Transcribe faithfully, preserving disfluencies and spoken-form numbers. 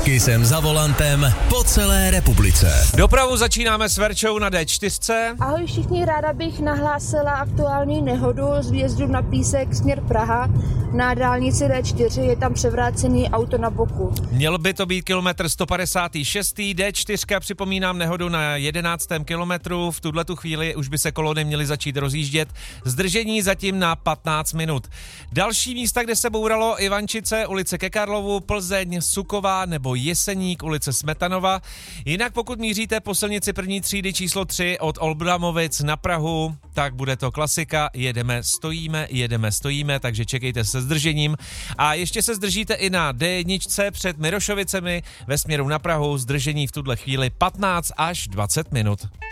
Kysem za volantem po celé republice. Dopravu začínáme s Verčou na dé čtyři. Ahoj všichni, ráda bych nahlásila aktuální nehodu z výjezdu na Písek směr Praha. Na dálnici dé čtyři je tam převrácený auto na boku. Měl by to být kilometr sto padesát šest. dé čtyři, připomínám, nehodu na jedenáctém kilometru. V tuhletu chvíli už by se kolony měly začít rozjíždět. Zdržení zatím na patnáct minut. Další místa, kde se bouralo: Ivančice, ulice Ke Karlovu, Plzeň, Suková nebo Jeseník, ulice Smetanova. Jinak pokud míříte po silnici první třídy číslo tři od Olbramovic na Prahu, tak bude to klasika. Jedeme, stojíme, jedeme, stojíme, takže čekejte se zdržením. A ještě se zdržíte i na dé jedna před Mirošovicemi ve směru na Prahu. Zdržení v tuhle chvíli patnáct až dvacet minut.